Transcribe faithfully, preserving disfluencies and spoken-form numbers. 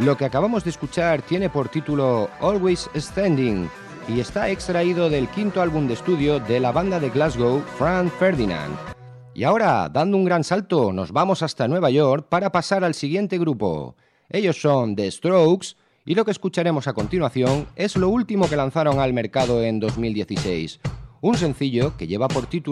Lo que acabamos de escuchar tiene por título Always Standing y está extraído del quinto álbum de estudio de la banda de Glasgow, Franz Ferdinand. Y ahora, dando un gran salto, nos vamos hasta Nueva York para pasar al siguiente grupo. Ellos son The Strokes y lo que escucharemos a continuación es lo último que lanzaron al mercado en dos mil dieciséis, un sencillo que lleva por título